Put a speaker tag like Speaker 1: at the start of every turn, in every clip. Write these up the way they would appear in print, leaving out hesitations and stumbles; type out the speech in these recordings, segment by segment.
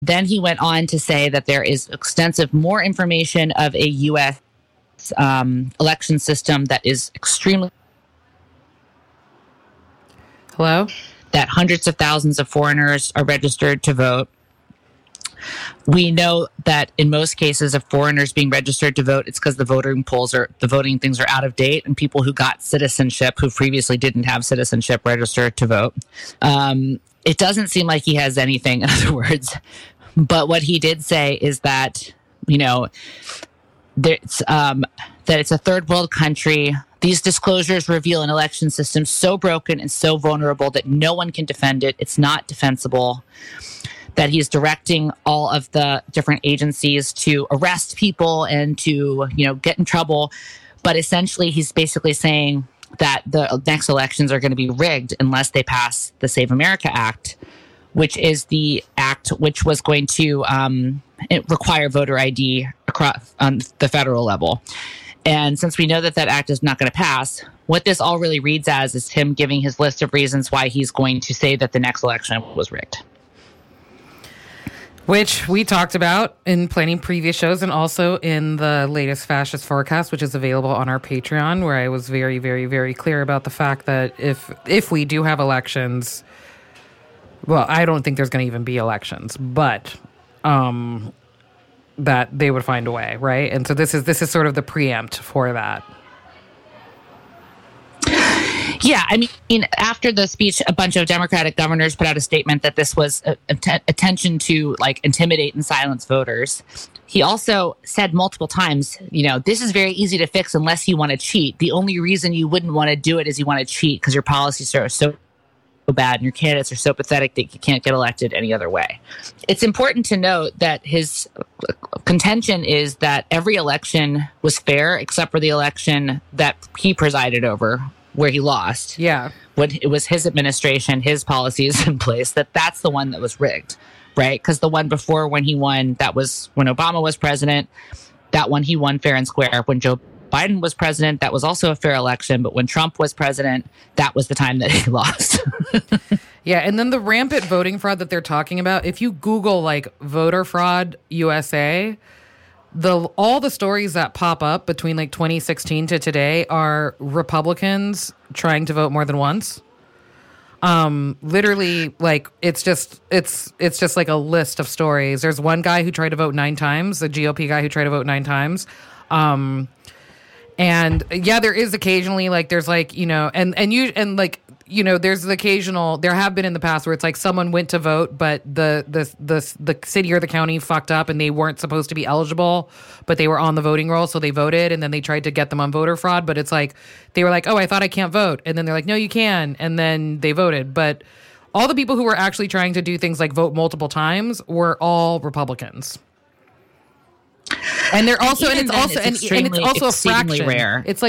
Speaker 1: Then he went on to say that there is extensive more information of a U.S. Election system that is extremely...
Speaker 2: Hello?
Speaker 1: That hundreds of thousands of foreigners are registered to vote. We know that in most cases of foreigners being registered to vote, it's because the voting things are out of date, and people who got citizenship, who previously didn't have citizenship, registered to vote. It doesn't seem like he has anything, in other words. But what he did say is that, that it's a third world country. These disclosures reveal an election system so broken and so vulnerable that no one can defend it. It's not defensible. That he's directing all of the different agencies to arrest people and to, get in trouble. But essentially, he's basically saying that the next elections are going to be rigged unless they pass the Save America Act, which is the act which was going to require voter ID across on the federal level. And since we know that act is not going to pass, what this all really reads as is him giving his list of reasons why he's going to say that the next election was rigged.
Speaker 2: Which we talked about in plenty previous shows and also in the latest fascist forecast, which is available on our Patreon, where I was very, very, very clear about the fact that if we do have elections, well, I don't think there's going to even be elections, but that they would find a way, right? And so this is sort of the preempt for that.
Speaker 1: Yeah, I mean, after the speech, a bunch of Democratic governors put out a statement that this was attention to intimidate and silence voters. He also said multiple times, this is very easy to fix unless you want to cheat. The only reason you wouldn't want to do it is you want to cheat because your policies are so bad and your candidates are so pathetic that you can't get elected any other way. It's important to note that his contention is that every election was fair except for the election that he presided over, where he lost.
Speaker 2: Yeah.
Speaker 1: When it was his administration, his policies in place, that's the one that was rigged, right? Because the one before when he won, that was when Obama was president. That one he won fair and square. When Joe Biden was president, that was also a fair election. But when Trump was president, that was the time that he lost.
Speaker 2: Yeah, and then the rampant voting fraud that they're talking about, if you Google voter fraud USA, all the stories that pop up between 2016 to today are Republicans trying to vote more than once. Literally, it's just a list of stories. There's one guy who tried to vote 9 times, a GOP guy who tried to vote 9 times. And yeah, there is occasionally there's there's the occasional, there have been in the past where it's someone went to vote, but the city or the county fucked up and they weren't supposed to be eligible, but they were on the voting roll. So they voted and then they tried to get them on voter fraud. But it's they were oh, I thought I can't vote. And then they're no, you can. And then they voted. But all the people who were actually trying to do things vote multiple times were all Republicans. And they're also, and it's also a fraction.
Speaker 1: Rare.
Speaker 2: It's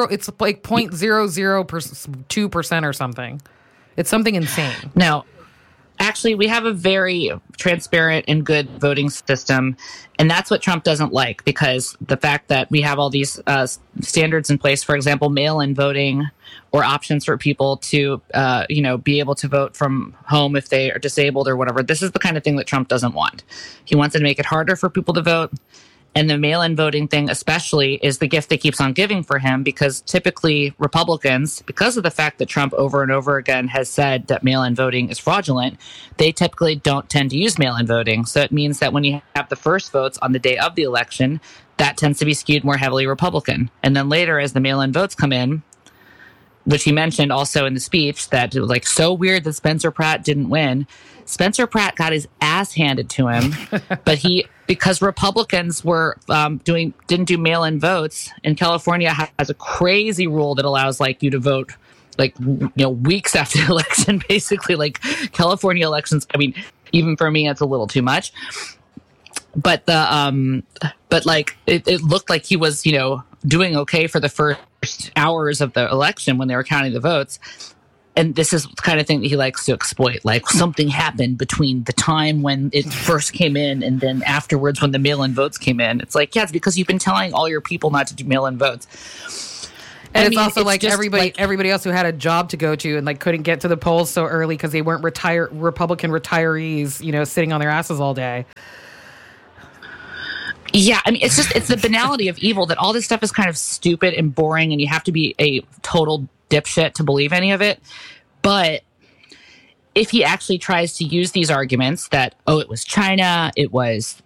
Speaker 2: 0.002% or something. It's something insane.
Speaker 1: No, actually, we have a very transparent and good voting system, and that's what Trump doesn't like, because the fact that we have all these standards in place, for example, mail-in voting or options for people to, be able to vote from home if they are disabled or whatever. This is the kind of thing that Trump doesn't want. He wants to make it harder for people to vote. And the mail-in voting thing especially is the gift that keeps on giving for him, because typically Republicans, because of the fact that Trump over and over again has said that mail-in voting is fraudulent, they typically don't tend to use mail-in voting. So it means that when you have the first votes on the day of the election, that tends to be skewed more heavily Republican. And then later, as the mail-in votes come in, which he mentioned also in the speech, that it was so weird that Spencer Pratt didn't win. Spencer Pratt got his ass handed to him, but because Republicans were didn't do mail-in votes, and California has a crazy rule that allows you to vote weeks after the election, basically. California elections, I mean, even for me, it's a little too much. But it looked like he was doing okay for the first hours of the election when they were counting the votes. And this is the kind of thing that he likes to exploit. Something happened between the time when it first came in and then afterwards when the mail-in votes came in. It's it's because you've been telling all your people not to do mail-in votes.
Speaker 2: And it's also like everybody else who had a job to go to and like couldn't get to the polls so early because they weren't Republican retirees, you know, sitting on their asses all day.
Speaker 1: Yeah, I mean, it's the banality of evil that all this stuff is kind of stupid and boring, and you have to be a total dipshit to believe any of it. But if he actually tries to use these arguments that, oh, it was China, it was,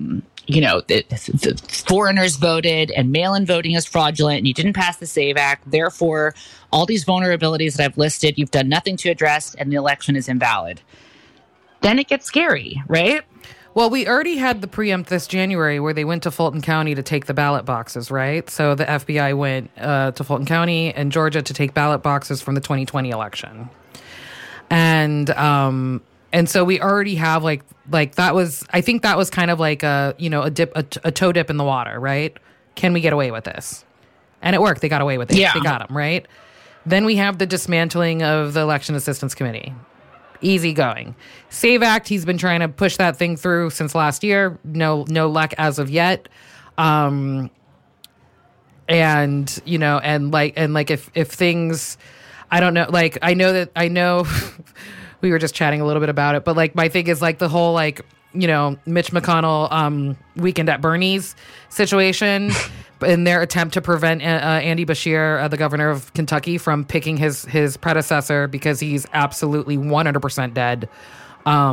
Speaker 1: the foreigners voted and mail-in voting is fraudulent and you didn't pass the SAVE Act, therefore, all these vulnerabilities that I've listed, you've done nothing to address and the election is invalid, then it gets scary, right?
Speaker 2: Well, we already had the preempt this January where they went to Fulton County to take the ballot boxes, right? So the FBI went to Fulton County and Georgia to take ballot boxes from the 2020 election. And so we already have like that was, I think that was kind of like a toe dip in the water, right? Can we get away with this? And it worked. They got away with it.
Speaker 1: Yeah.
Speaker 2: They got them, right? Then we have the dismantling of the Election Assistance Committee. Easy going. SAVE Act, he's been trying to push that thing through since last year. No luck as of yet. And if things, I don't know, like I know we were just chatting a little bit about it, but like my thing is like the whole like, you know, Mitch McConnell Weekend at Bernie's situation in their attempt to prevent Andy Beshear, the governor of Kentucky, from picking his predecessor because he's absolutely 100% dead. A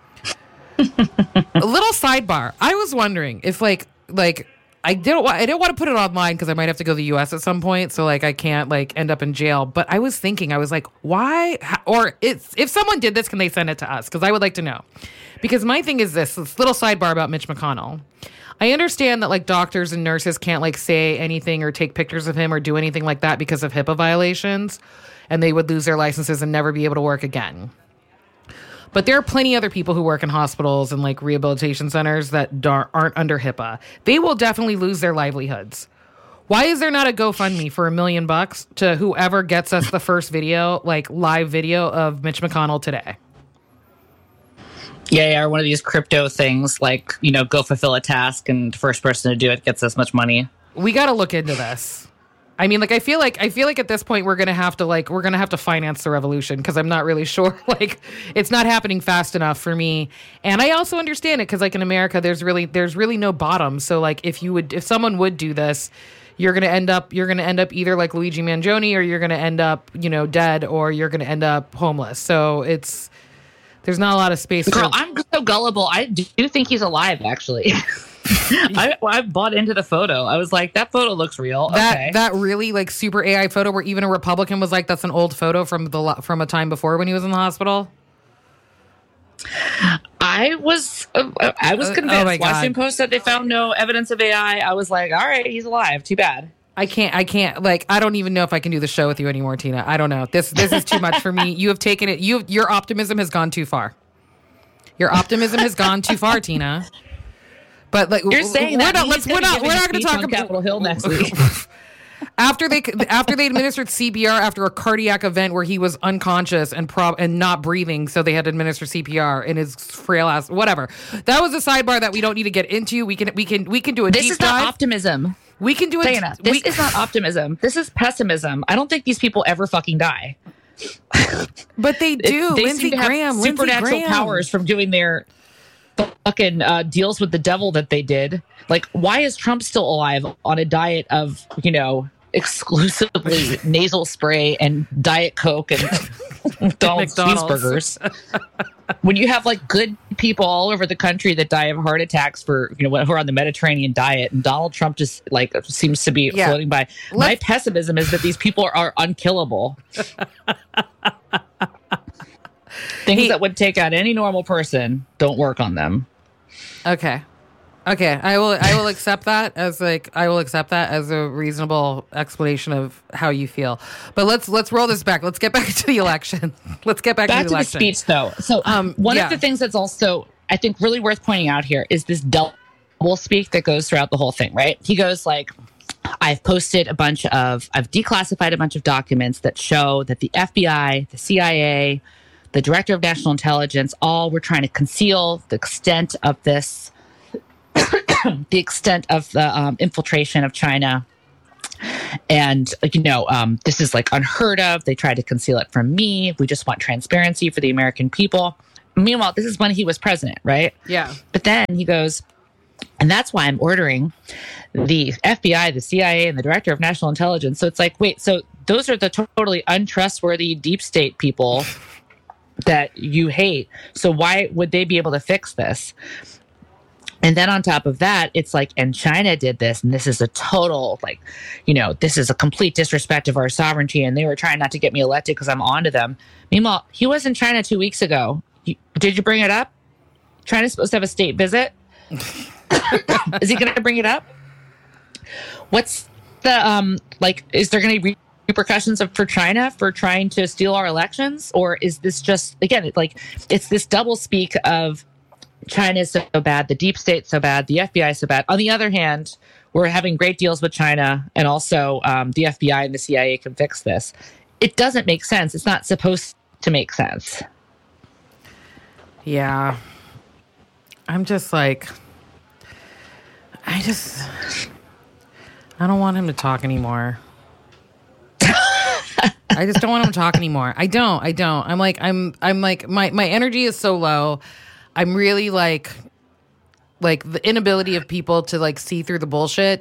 Speaker 2: little sidebar. I was wondering if like I didn't want to put it online because I might have to go to the U.S. at some point, so like I can't like end up in jail. But I was thinking, I was like, why? Or if someone did this, can they send it to us? Because I would like to know. Because my thing is this little sidebar about Mitch McConnell. I understand that like doctors and nurses can't like say anything or take pictures of him or do anything like that because of HIPAA violations, and they would lose their licenses and never be able to work again. But there are plenty other people who work in hospitals and like rehabilitation centers that aren't under HIPAA. They will definitely lose their livelihoods. Why is there not a GoFundMe for $1 million to whoever gets us the first video, like live video of Mitch McConnell today?
Speaker 1: Yeah, or one of these crypto things like, you know, go fulfill a task and the first person to do it gets this much money.
Speaker 2: We got to look into this. I mean, like, I feel like at this point we're going to have to finance the revolution because I'm not really sure, like, it's not happening fast enough for me. And I also understand it because, like, in America, there's really no bottom. So, like, if someone would do this, you're going to end up either like Luigi Mangione, or you're going to end up, you know, dead, or you're going to end up homeless. So there's not a lot of space.
Speaker 1: Girl, I'm so gullible. I do think he's alive, actually. I bought into the photo. I was like, that photo looks real.
Speaker 2: That really like super AI photo where even a Republican was like, that's an old photo from a time before when he was in the hospital.
Speaker 1: I was convinced. Washington Post said they found no evidence of AI. I was like, all right, he's alive. Too bad.
Speaker 2: I can't, like, I don't even know if I can do the show with you anymore, Tina. I don't know. This is too much for me. You have taken it. Your optimism has gone too far. Your optimism has gone too far, Tina. But like,
Speaker 1: you're saying we're not going
Speaker 2: to talk about
Speaker 1: Capitol Hill next week.
Speaker 2: After they administered CPR after a cardiac event where he was unconscious and not breathing, so they had to administer CPR in his frail ass. Whatever. That was a sidebar that we don't need to get into. We can do a
Speaker 1: this
Speaker 2: deep dive.
Speaker 1: This is not optimism.
Speaker 2: We can do it.
Speaker 1: This is not optimism. This is pessimism. I don't think these people ever fucking die.
Speaker 2: But they do.
Speaker 1: They
Speaker 2: Lindsey
Speaker 1: seem to have
Speaker 2: Graham,
Speaker 1: supernatural powers from doing their fucking deals with the devil that they did. Like, why is Trump still alive on a diet of, you know, exclusively nasal spray and Diet Coke and McDonald's cheeseburgers? When you have like good people all over the country that die of heart attacks for, you know, who are on the Mediterranean diet, and Donald Trump just like seems to be floating by. My pessimism is that these people are unkillable. Things that would take out any normal person don't work on them.
Speaker 2: Okay. I will accept that as a reasonable explanation of how you feel. But let's roll this back. Let's get back to the election. Let's get back to the election.
Speaker 1: Speech, though. So one of the things that's also, I think, really worth pointing out here is this double speak that goes throughout the whole thing, right? He goes like, I've declassified a bunch of documents that show that the FBI, the CIA, the Director of National Intelligence, all were trying to conceal the extent of this, the extent of the infiltration of China And, this is like unheard of. They tried to conceal it from me. We just want transparency for the American people. Meanwhile, this is when he was president, right?
Speaker 2: Yeah.
Speaker 1: But then he goes, and that's why I'm ordering the FBI, the CIA, and the Director of National Intelligence. So it's like, wait, so those are the totally untrustworthy deep state people that you hate. So why would they be able to fix this? And then on top of that, it's like, and China did this, and this is a total, this is a complete disrespect of our sovereignty, and they were trying not to get me elected because I'm onto them. Meanwhile, he was in China 2 weeks ago. Did you bring it up? China's supposed to have a state visit. Is he going to bring it up? What's the, is there going to be repercussions for China for trying to steal our elections? Or is this just, again, it's this double speak of China is so bad, the deep state's so bad, the FBI is so bad. On the other hand, we're having great deals with China, and also the FBI and the CIA can fix this. It doesn't make sense. It's not supposed to make sense.
Speaker 2: Yeah. I'm just like, I don't want him to talk anymore. I just don't want him to talk anymore. I don't. I'm like, my energy is so low. I'm really like the inability of people to see through the bullshit.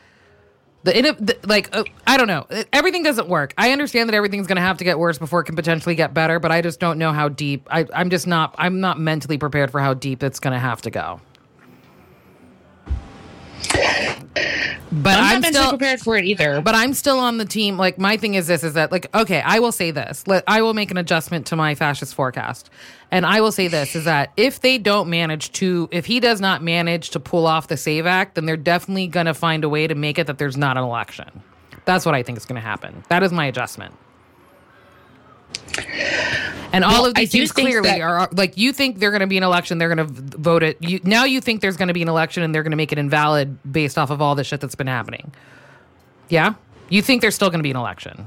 Speaker 2: I don't know. Everything doesn't work. I understand that everything's going to have to get worse before it can potentially get better, but I just don't know how deep. I'm not mentally prepared for how deep it's going to have to go. But
Speaker 1: I'm not mentally prepared for it either.
Speaker 2: But I'm still on the team. My thing is that, okay, I will say this. I will make an adjustment to my fascist forecast. And I will say this, is that if he does not manage to pull off the SAVE Act, then they're definitely going to find a way to make it that there's not an election. That's what I think is going to happen. That is my adjustment. And all of these things clearly are you think they're going to be an election, they're going to vote it. Now you think there's going to be an election and they're going to make it invalid based off of all the shit that's been happening. Yeah? You think there's still going to be an election?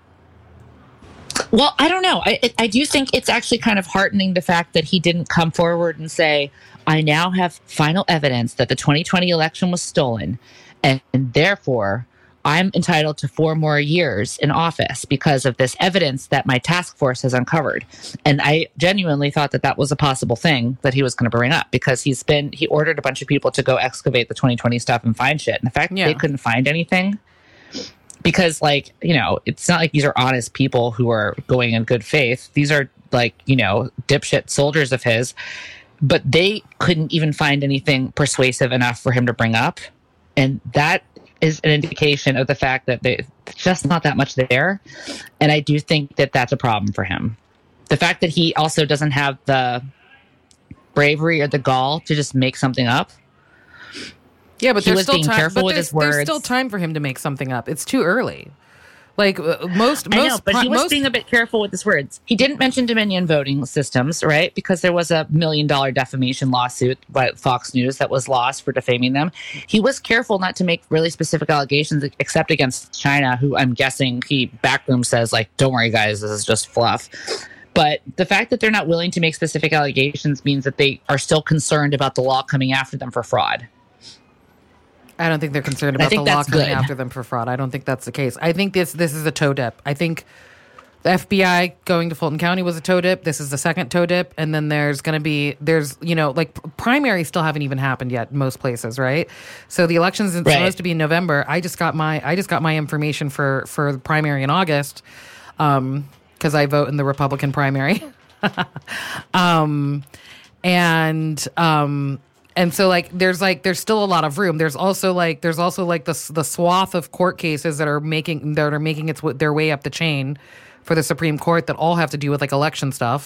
Speaker 1: Well, I don't know. I do think it's actually kind of heartening the fact that he didn't come forward and say, I now have final evidence that the 2020 election was stolen, and therefore I'm entitled to 4 more years in office because of this evidence that my task force has uncovered. And I genuinely thought that was a possible thing that he was going to bring up, because he ordered a bunch of people to go excavate the 2020 stuff and find shit. And the fact that they couldn't find anything, because it's not like these are honest people who are going in good faith. These are dipshit soldiers of his, but they couldn't even find anything persuasive enough for him to bring up. And that is an indication of the fact that there's just not that much there. And I do think that that's a problem for him. The fact that he also doesn't have the bravery or the gall to just make something up.
Speaker 2: Yeah, but there's still time.
Speaker 1: Careful with his words.
Speaker 2: There's still time for him to make something up. It's too early. But he was being
Speaker 1: a bit careful with his words. He didn't mention Dominion voting systems, right? Because there was a $1 million defamation lawsuit by Fox News that was lost for defaming them. He was careful not to make really specific allegations, except against China, who I'm guessing he backroom says, don't worry, guys, this is just fluff. But the fact that they're not willing to make specific allegations means that they are still concerned about the law coming after them for fraud.
Speaker 2: I don't think they're concerned about the law coming after them for fraud. I don't think that's the case. I think this is a toe dip. I think the FBI going to Fulton County was a toe dip. This is the second toe dip. And then there's primaries still haven't even happened yet in most places, right? So the election's supposed to be in November. I just got my information for the primary in August, because I vote in the Republican primary. And so there's still a lot of room. There's also the swath of court cases that are making their way up the chain for the Supreme Court that all have to do with election stuff.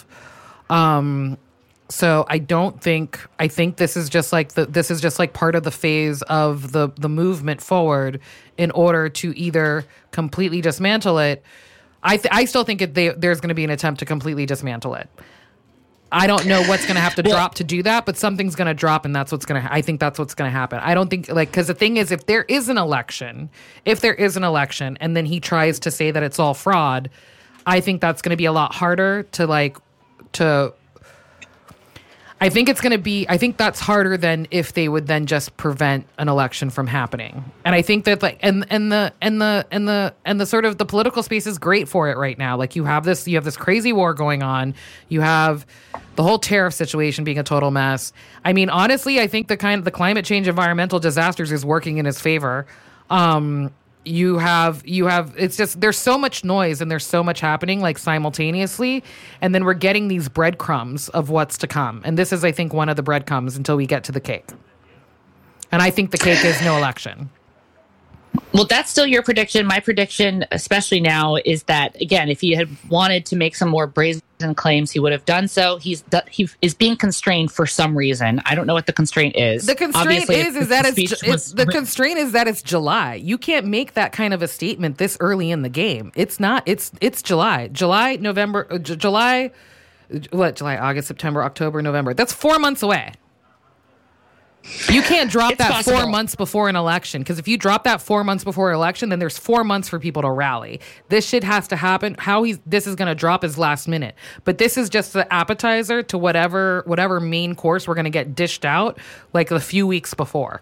Speaker 2: So I think this is just part of the phase of the movement forward in order to either completely dismantle it. I still think there's going to be an attempt to completely dismantle it. I don't know what's going to have to drop to do that, but something's going to drop, and that's what's going to. I think that's what's going to happen. I don't think because the thing is, if there is an election, and then he tries to say that it's all fraud, I think that's going to be a lot harder to. I think it's going to be. I think that's harder than if they would then just prevent an election from happening. And I think that like and the sort of the political space is great for it right now. Like you have this crazy war going on. You have the whole tariff situation being a total mess. I mean, honestly, I think the climate change, environmental disasters is working in his favor. You have it's just there's so much noise and there's so much happening like simultaneously, and then we're getting these breadcrumbs of what's to come, and this is I think one of the breadcrumbs until we get to the cake, and I think the cake is no election.
Speaker 1: Well, that's still your prediction. My prediction, especially now, is that, again, if he had wanted to make some more brazen claims, he would have done so. He is being constrained for some reason. I don't know what the constraint is.
Speaker 2: The constraint is that it's July. You can't make that kind of a statement this early in the game. It's not. It's July. July, November, July, August, September, October, November. That's 4 months away. You can't drop that possible. 4 months before an election, because if you drop that 4 months before an election, then there's 4 months for people to rally. This shit has to happen. This is going to drop is last minute, but this is just the appetizer to whatever main course we're going to get dished out like a few weeks before.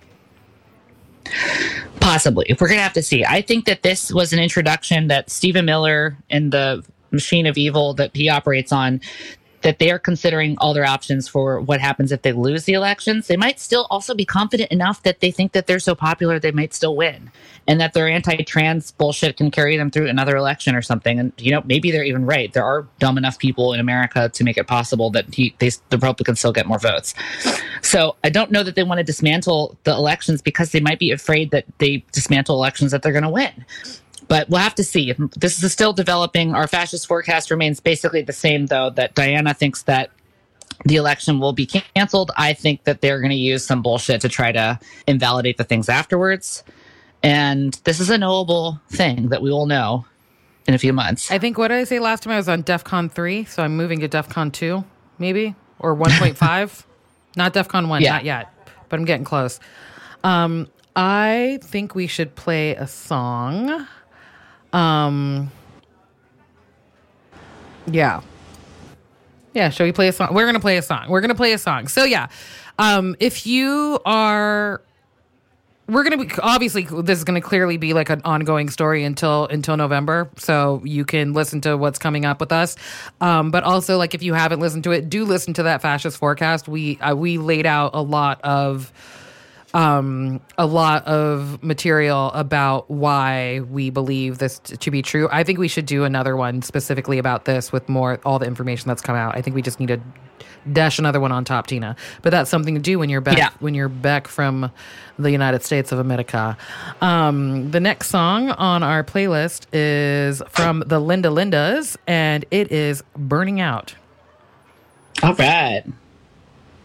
Speaker 1: Possibly. We're going to have to see. I think that this was an introduction that Stephen Miller and the machine of evil that he operates on, that they are considering all their options for what happens if they lose the elections. They might still also be confident enough that they think that they're so popular they might still win, and that their anti-trans bullshit can carry them through another election or something. And, maybe they're even right. There are dumb enough people in America to make it possible that the Republicans still get more votes. So I don't know that they want to dismantle the elections because they might be afraid that they dismantle elections that they're going to win. But we'll have to see. This is still developing. Our fascist forecast remains basically the same, though, that Diana thinks that the election will be canceled. I think that they're going to use some bullshit to try to invalidate the things afterwards. And this is a knowable thing that we will know in a few months.
Speaker 2: I think, what did I say last time? I was on DEFCON 3, so I'm moving to DEFCON 2, maybe? Or 1.5? Not DEFCON 1, not yet. But I'm getting close. I think we should play a song. Yeah, shall we play a song? We're going to play a song. So if you are, we're going to be, obviously this is going to clearly be like an ongoing story until November. So you can listen to what's coming up with us. But also, like, if you haven't listened to it, do listen to that fascist forecast. We laid out a lot of material about why we believe this to be true. I think we should do another one specifically about this with all the information that's come out. I think we just need to dash another one on top, Tina. But that's something to do when you're back from the United States of America. The next song on our playlist is from the Linda Lindas, and it is Burning Out.
Speaker 1: All right.